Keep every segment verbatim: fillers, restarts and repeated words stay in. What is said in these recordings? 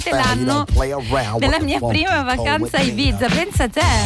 l'anno della mia prima vacanza a Ibiza. Pensa a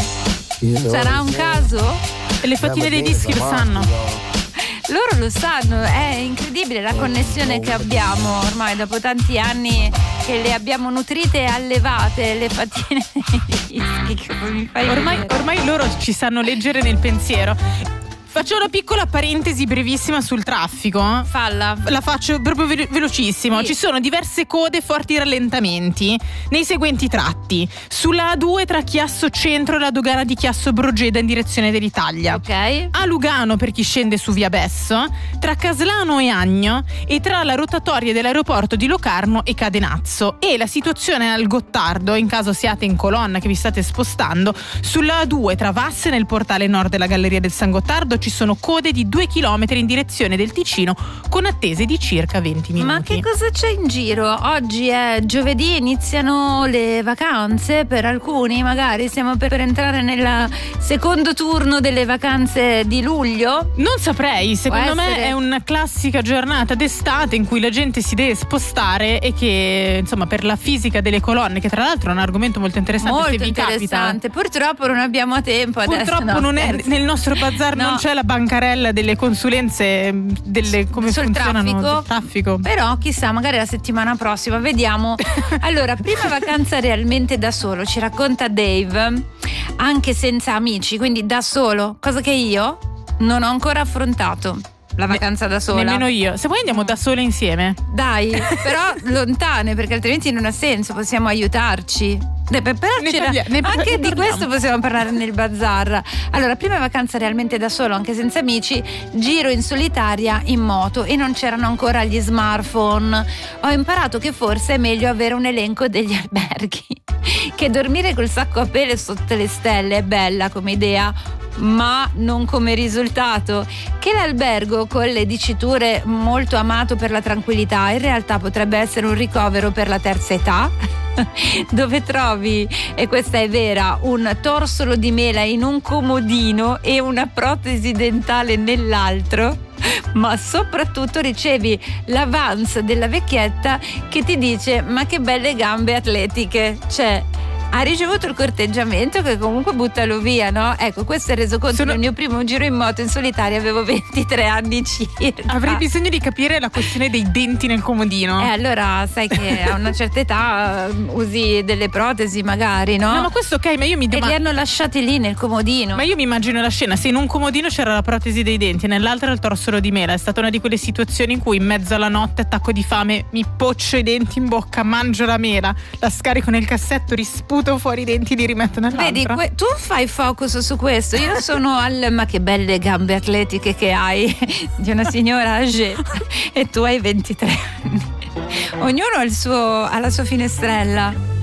te, sarà un caso? E le fatine dei dischi lo sanno. Loro lo sanno, è incredibile la connessione che abbiamo ormai dopo tanti anni che le abbiamo nutrite e allevate, le fatine dei dischi. Che mi fai ormai, ormai loro ci sanno leggere nel pensiero. Faccio una piccola parentesi brevissima sul traffico. Falla. La faccio proprio velo- velocissimo. Sì. Ci sono diverse code, forti rallentamenti nei seguenti tratti. Sulla A due tra Chiasso Centro e la dogana di Chiasso Brogeda in direzione dell'Italia. Ok. A Lugano per chi scende su via Besso, tra Caslano e Agno e tra la rotatoria dell'aeroporto di Locarno e Cadenazzo. E la situazione al Gottardo, in caso siate in colonna che vi state spostando, sulla A due tra Vasse nel portale nord della Galleria del San Gottardo ci sono code di due chilometri in direzione del Ticino con attese di circa venti minuti. Ma che cosa c'è in giro? Oggi è giovedì, iniziano le vacanze per alcuni, magari stiamo per entrare nel secondo turno delle vacanze di luglio? Non saprei, secondo me essere. è una classica giornata d'estate in cui la gente si deve spostare e che insomma per la fisica delle colonne, che tra l'altro è un argomento molto interessante, Molto se vi interessante. capita. Purtroppo non abbiamo tempo adesso. Purtroppo no, non è, nel nostro bazar no. non c'è la bancarella delle consulenze delle come sul funzionano traffico. il traffico. Però chissà, magari la settimana prossima vediamo. Allora, prima vacanza realmente da solo, ci racconta Dave, anche senza amici, quindi da solo, cosa che io non ho ancora affrontato. La vacanza da sola. Nemmeno io. Se vuoi andiamo da sole insieme. Dai, però lontane, perché altrimenti non ha senso, possiamo aiutarci. Beh, però Ne c'era- parlia- ne- anche ne di parliamo. questo possiamo parlare nel bazar. Allora, prima vacanza realmente da solo, anche senza amici, giro in solitaria in moto e non c'erano ancora gli smartphone. Ho imparato che forse è meglio avere un elenco degli alberghi, che dormire col sacco a pelo sotto le stelle è bella come idea, ma non come risultato. Che l'albergo con le diciture molto amato per la tranquillità in realtà potrebbe essere un ricovero per la terza età, dove trovi, e questa è vera, un torsolo di mela in un comodino e una protesi dentale nell'altro, ma soprattutto ricevi l'avance della vecchietta che ti dice: ma che belle gambe atletiche. Cioè, ha ricevuto il corteggiamento che comunque buttalo via, no? Ecco, questo è reso conto Sono... del mio primo giro in moto in solitaria, avevo ventitré anni circa. Avrei bisogno di capire la questione dei denti nel comodino. Eh, allora sai che a una certa età uh, usi delle protesi magari, no? No, ma questo ok, ma io mi E domando. li hanno lasciati lì nel comodino. Ma io mi immagino la scena, se in un comodino c'era la protesi dei denti, nell'altro il torsolo di mela. È stata una di quelle situazioni in cui in mezzo alla notte, attacco di fame, mi poccio i denti in bocca, mangio la mela, la scarico nel cassetto, risputo fuori i denti, li rimetto nell'altra. Vedi, que- tu fai focus su questo, io sono al ma che belle gambe atletiche che hai di una signora âgée e tu hai ventitré anni. Ognuno ha, il suo, ha la sua finestrella.